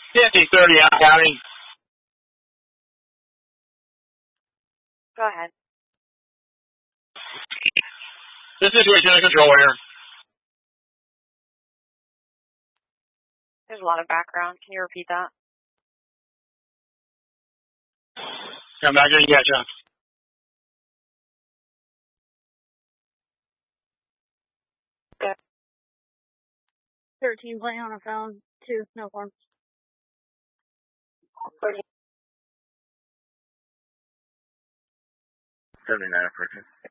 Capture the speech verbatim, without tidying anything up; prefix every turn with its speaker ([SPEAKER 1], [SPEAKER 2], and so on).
[SPEAKER 1] fifty thirty out County.
[SPEAKER 2] Go ahead.
[SPEAKER 1] This is Lieutenant Control here.
[SPEAKER 2] There's a lot of background. Can you repeat that?
[SPEAKER 1] Come back here and get you.
[SPEAKER 2] Good.
[SPEAKER 3] thirteen playing on a phone. Two, no form.
[SPEAKER 1] seventy-nine approaching.